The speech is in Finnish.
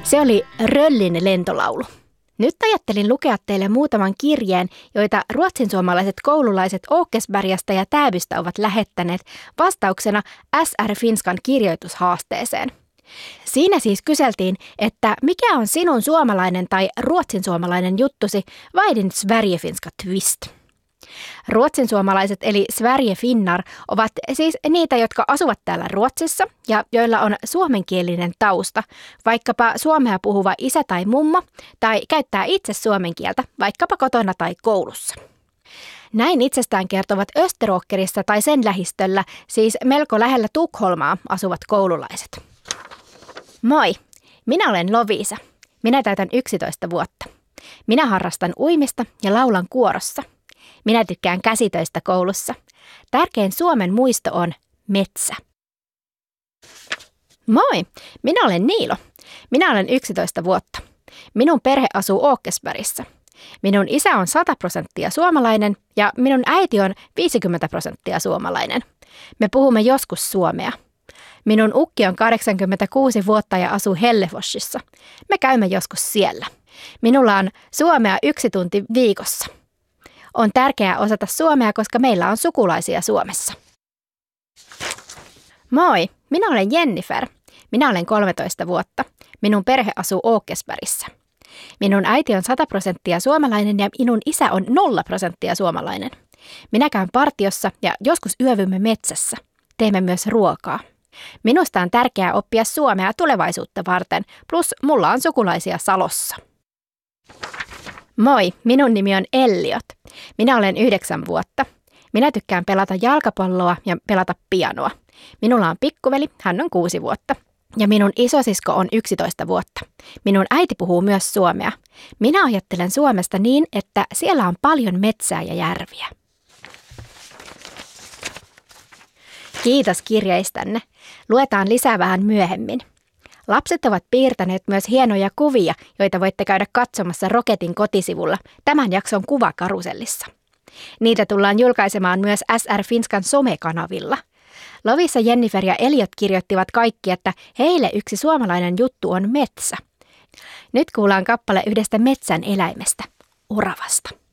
Se oli Röllin lentolaulu. Nyt ajattelin lukea teille muutaman kirjeen, joita ruotsinsuomalaiset koululaiset Åkersbergasta ja Täbystä ovat lähettäneet vastauksena SR Finskan kirjoitushaasteeseen. Siinä siis kyseltiin, että mikä on sinun suomalainen tai ruotsinsuomalainen juttusi Vaidin Sverigefinska twist. Ruotsinsuomalaiset eli Sverigefinnar ovat siis niitä, jotka asuvat täällä Ruotsissa ja joilla on suomenkielinen tausta, vaikkapa suomea puhuva isä tai mummo, tai käyttää itse suomen kieltä, vaikkapa kotona tai koulussa. Näin itsestään kertovat Österåkerissa tai sen lähistöllä, siis melko lähellä Tukholmaa, asuvat koululaiset. Moi, minä olen Loviisa. Minä täytän 11 vuotta. Minä harrastan uimista ja laulan kuorossa. Minä tykkään käsitöistä koulussa. Tärkein Suomen muisto on metsä. Moi, minä olen Niilo. Minä olen 11 vuotta. Minun perhe asuu Åkersbergissä. Minun isä on 100% suomalainen ja minun äiti on 50% suomalainen. Me puhumme joskus suomea. Minun ukki on 86 vuotta ja asuu Helleforsissa. Me käymme joskus siellä. Minulla on suomea 1 tunti viikossa. On tärkeää osata suomea, koska meillä on sukulaisia Suomessa. Moi, minä olen Jennifer. Minä olen 13 vuotta. Minun perhe asuu Åkersbergissä. Minun äiti on 100% suomalainen ja minun isä on 0% suomalainen. Minä käyn partiossa ja joskus yövymme metsässä. Teemme myös ruokaa. Minusta on tärkeää oppia suomea tulevaisuutta varten, plus mulla on sukulaisia Salossa. Moi, minun nimi on Elliot. Minä olen 9 vuotta. Minä tykkään pelata jalkapalloa ja pelata pianoa. Minulla on pikkuveli, hän on 6 vuotta. Ja minun isosisko on 11 vuotta. Minun äiti puhuu myös suomea. Minä ajattelen Suomesta niin, että siellä on paljon metsää ja järviä. Kiitos kirjeistänne. Luetaan lisää vähän myöhemmin. Lapset ovat piirtäneet myös hienoja kuvia, joita voitte käydä katsomassa Roketin kotisivulla tämän jakson kuvakarusellissa. Niitä tullaan julkaisemaan myös SR Finskan somekanavilla. Loviisa, Jennifer ja Elliot kirjoittivat kaikki, että heille yksi suomalainen juttu on metsä. Nyt kuullaan kappale yhdestä metsän eläimestä, oravasta.